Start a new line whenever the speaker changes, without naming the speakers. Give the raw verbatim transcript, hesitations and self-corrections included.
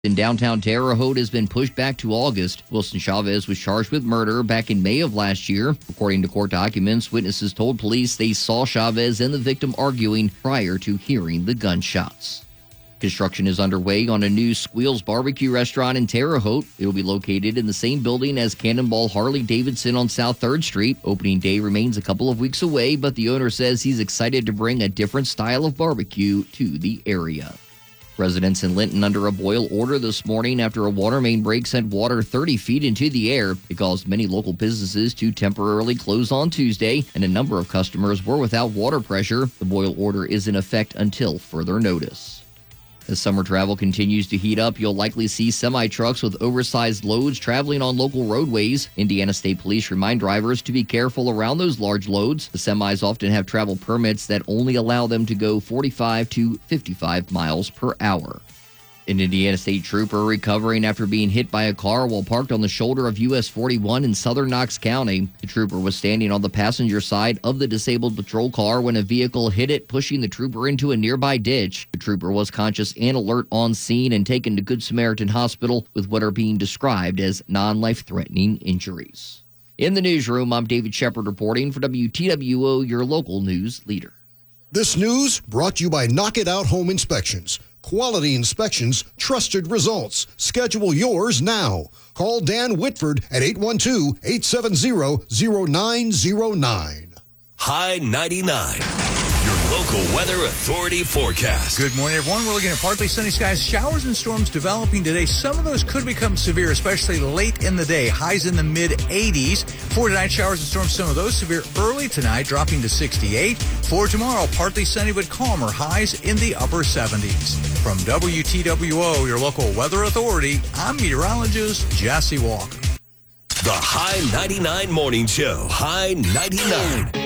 In downtown Terre Haute has been pushed back to August. Wilson Chavez was charged with murder back in May of last year. According to court documents, witnesses told police they saw Chavez and the victim arguing prior to hearing the gunshots. Construction is underway on a new Squeals barbecue restaurant in Terre Haute. It will be located in the same building as Cannonball Harley-Davidson on South third Street. Opening day remains a couple of weeks away, but the owner says he's excited to bring a different style of barbecue to the area. Residents in Linton under a boil order this morning after a water main break sent water thirty feet into the air. It caused many local businesses to temporarily close on Tuesday, and a number of customers were without water pressure. The boil order is in effect until further notice. As summer travel continues to heat up, you'll likely see semi-trucks with oversized loads traveling on local roadways. Indiana State Police remind drivers to be careful around those large loads. The semis often have travel permits that only allow them to go forty-five to fifty-five miles per hour. An Indiana State trooper recovering after being hit by a car while parked on the shoulder of U S forty-one in southern Knox County. The trooper was standing on the passenger side of the disabled patrol car when a vehicle hit it, pushing the trooper into a nearby ditch. The trooper was conscious and alert on scene and taken to Good Samaritan Hospital with what are being described as non-life-threatening injuries. In the newsroom, I'm David Shepard reporting for W T W O, your local news leader.
This news brought to you by Knock It Out Home Inspections. Quality inspections, trusted results. Schedule yours now. Call Dan Whitford at eight one two, eight seven zero, zero nine zero nine.
High ninety-nine, your local weather authority forecast.
Good morning, everyone. We're looking at partly sunny skies, showers and storms developing today. Some of those could become severe, especially late in the day. Highs in the mid eighties. For tonight, showers and storms, some of those severe early tonight, dropping to sixty-eight. For tomorrow, partly sunny but calmer, highs in the upper seventies. From W T W O, your local weather authority, I'm meteorologist Jesse Walker.
The High ninety-nine Morning Show. High ninety-nine.